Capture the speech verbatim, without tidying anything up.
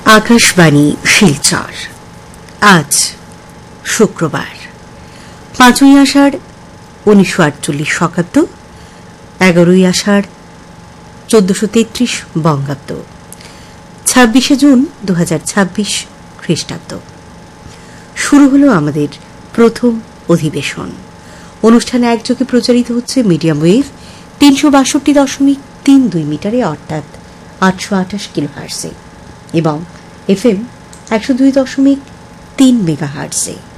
আকাশবাণী শিলচর। আজ শুক্রবার পাঁচই আষাঢ় উনিশশো আটচল্লিশ শকাব্দ, এগারোই আষাঢ় চোদ্দশো তেত্রিশ বঙ্গাব্দ, ছাব্বিশে জুন দু হাজার ছাব্বিশ খ্রিস্টাব্দ। শুরু হল আমাদের প্রথম অধিবেশন। অনুষ্ঠানে একযোগে প্রচারিত হচ্ছে মিডিয়াম ওয়েভ তিনশো বাষট্টি দশমিক তিন দুই মিটারে, অর্থাৎ আটশো আঠাশ কিলো হার্সে, এবং এফ এম একশো দুই দশমিক তিন মেগা হার্সে।